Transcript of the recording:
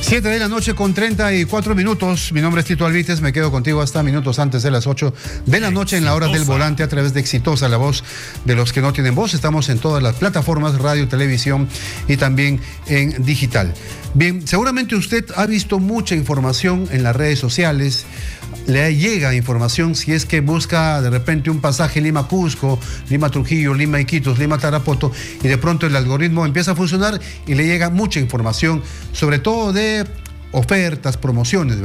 7 de la noche con 34 minutos. Mi nombre es Tito Alvites, me quedo contigo hasta minutos antes de las 8 de la noche en la hora del volante a través de Exitosa, la voz de los que no tienen voz. Estamos en todas las plataformas, radio, televisión y también en digital. Bien, seguramente usted ha visto mucha información en las redes sociales, le llega información si es que busca de repente un pasaje Lima-Cusco, Lima-Trujillo, Lima-Iquitos, Lima-Tarapoto, y de pronto el algoritmo empieza a funcionar y le llega mucha información, sobre todo de ofertas, promociones, ¿verdad?